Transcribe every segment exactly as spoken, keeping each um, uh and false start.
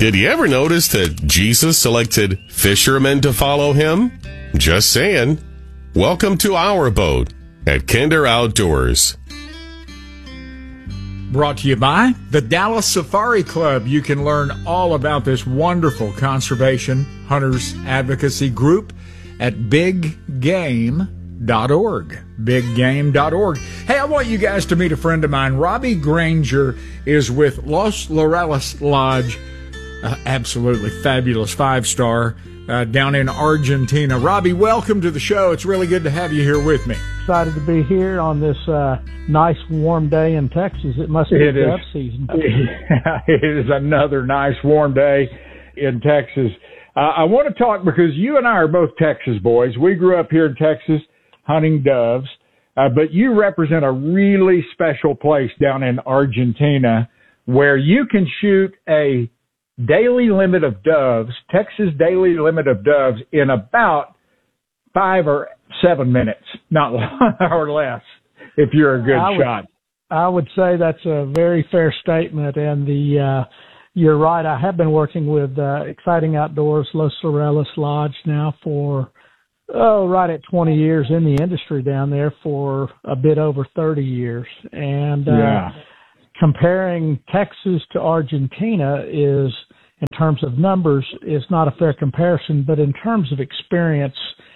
Did you ever notice that Jesus selected fishermen to follow him? Just saying. Welcome to our abode at Kinder Outdoors. Brought to you by the Dallas Safari Club. You can learn all about this wonderful conservation hunters advocacy group at big game dot org. big game dot org. Hey, I want you guys to meet a friend of mine. Robbie Granger is with Los Laureles Lodge. Uh, absolutely fabulous five-star uh, down in Argentina. Robbie, welcome to the show. It's really good to have you here with me. Excited to be here on this uh, nice warm day in Texas. It must be dove season. It is another nice warm day in Texas. Uh, I want to talk because you and I are both Texas boys. We grew up here in Texas hunting doves, uh, but you represent a really special place down in Argentina where you can shoot a daily limit of doves, Texas daily limit of doves, in about five or seven minutes, not or less, if you're a good I would, shot. I would say that's a very fair statement, and the uh, you're right. I have been working with uh, Exciting Outdoors, Los Laureles Lodge now for, oh, right at twenty years in the industry down there, for a bit over thirty years. And uh, yeah. Comparing Texas to Argentina is, in terms of numbers, is not a fair comparison, but in terms of experience,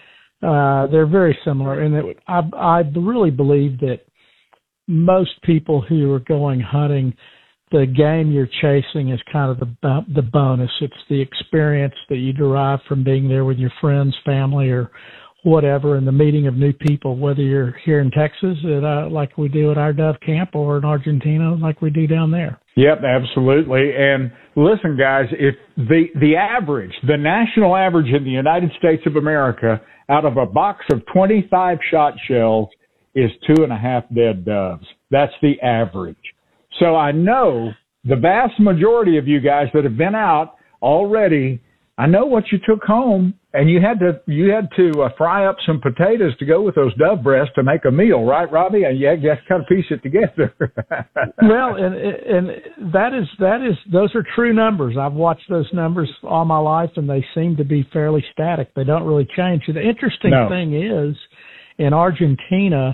uh, they're very similar. And it, I, I really believe that most people who are going hunting, the game you're chasing is kind of the the bonus. It's the experience that you derive from being there with your friends, family, or whatever, and the meeting of new people, whether you're here in Texas at, uh, like we do at our dove camp, or in Argentina like we do down there. Yep, absolutely. And listen, guys, if the, the average, the national average in the United States of America out of a box of twenty-five shot shells is two and a half dead doves. That's the average. So I know the vast majority of you guys that have been out already, I know what you took home, and you had to you had to uh, fry up some potatoes to go with those dove breasts to make a meal, right, Robbie? And you had to kind of piece it together. Well, and and that is that is those are true numbers. I've watched those numbers all my life, and they seem to be fairly static. They don't really change. The interesting no. thing is, in Argentina,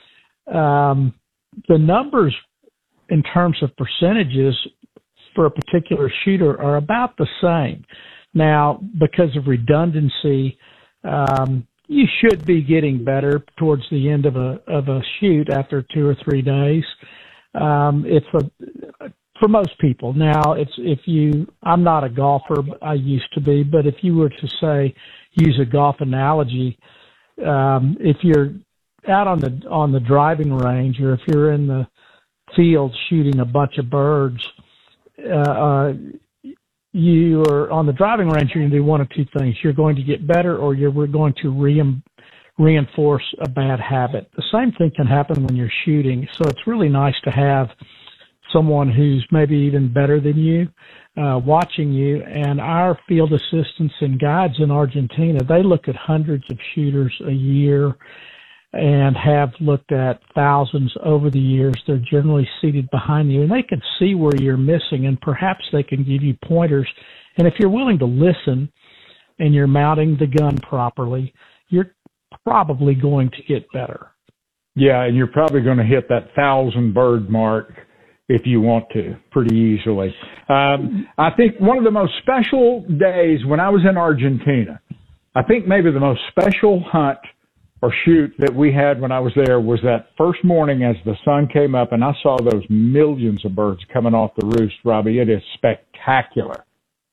um, the numbers in terms of percentages for a particular shooter are about the same. Now, because of redundancy, um, you should be getting better towards the end of a of a shoot after two or three days. Um, it's a, for most people. Now, it's if you. I'm not a golfer. I used to be, but if you were to say use a golf analogy, um, if you're out on the on the driving range, or if you're in the field shooting a bunch of birds, uh, uh, you are on the driving range, you're going to do one of two things. You're going to get better, or you're going to re- reinforce a bad habit. The same thing can happen when you're shooting. So it's really nice to have someone who's maybe even better than you uh, watching you. And our field assistants and guides in Argentina, they look at hundreds of shooters a year and have looked at thousands over the years. They're generally seated behind you, and they can see where you're missing, and perhaps they can give you pointers. And if you're willing to listen and you're mounting the gun properly, you're probably going to get better. Yeah, and you're probably going to hit that thousand bird mark if you want to, pretty easily. Um, I think one of the most special days when I was in Argentina, I think maybe the most special hunt or shoot that we had when I was there was that first morning as the sun came up, and I saw those millions of birds coming off the roost, Robbie. It is spectacular.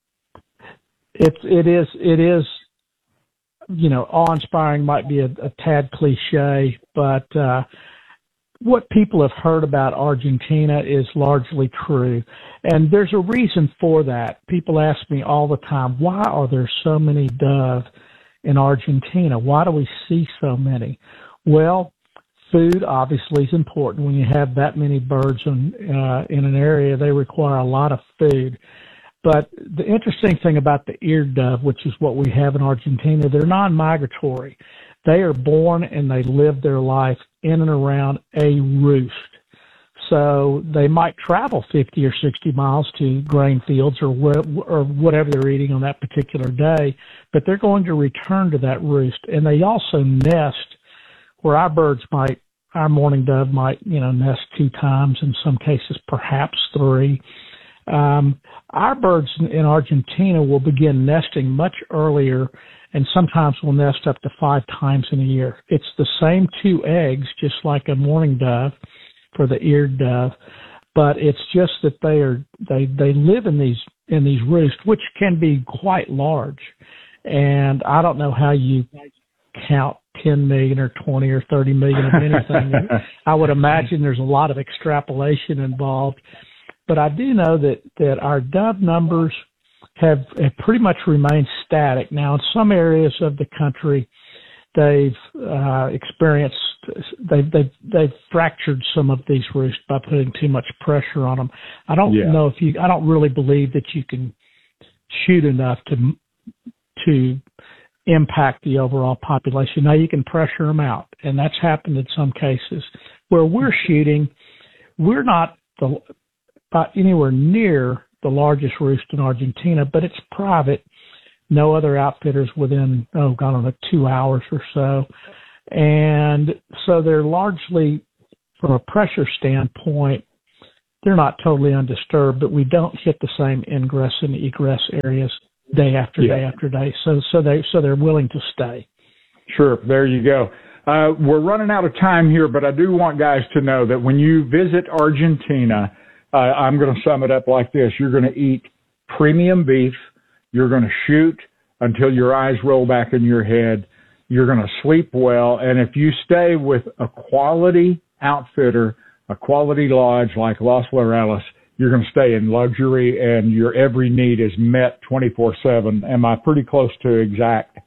It's, it is, it is, you know, awe-inspiring might be a, a tad cliche, but uh, what people have heard about Argentina is largely true. And there's a reason for that. People ask me all the time, why are there so many dove in Argentina? Why do we see so many? Well, food obviously is important. When you have that many birds in, uh, in an area, they require a lot of food. But the interesting thing about the eared dove, which is what we have in Argentina, they're non-migratory. They are born and they live their life in and around a roost. So they might travel fifty or sixty miles to grain fields or wh- or whatever they're eating on that particular day, but they're going to return to that roost. And they also nest where our birds might, our mourning dove might, you know, nest two times, in some cases perhaps three. Um, our birds in Argentina will begin nesting much earlier and sometimes will nest up to five times in a year. It's the same two eggs, just like a mourning dove for the eared dove, but it's just that they are they they live in these in these roosts, which can be quite large. And I don't know how you count ten million or twenty or thirty million of anything. I would imagine there's a lot of extrapolation involved, but I do know that that our dove numbers have, have pretty much remained static. Now, in some areas of the country, they've uh, experienced, they've, they've, they've fractured some of these roosts by putting too much pressure on them. I don't yeah. know if you, I don't really believe that you can shoot enough to, to impact the overall population. Now you can pressure them out, and that's happened in some cases. Where we're shooting, we're not the, about anywhere near the largest roost in Argentina, but it's private. No other outfitters within, oh, I don't know, two hours or so. And so they're largely, from a pressure standpoint, they're not totally undisturbed, but we don't hit the same ingress and egress areas day after yeah. day after day. So, so they, so they're willing to stay. Sure. There you go. Uh, we're running out of time here, but I do want guys to know that when you visit Argentina, uh, I'm going to sum it up like this. You're going to eat premium beef. You're going to shoot until your eyes roll back in your head. You're going to sleep well. And if you stay with a quality outfitter, a quality lodge like Los Laureles, you're going to stay in luxury and your every need is met twenty-four seven. Am I pretty close to exact?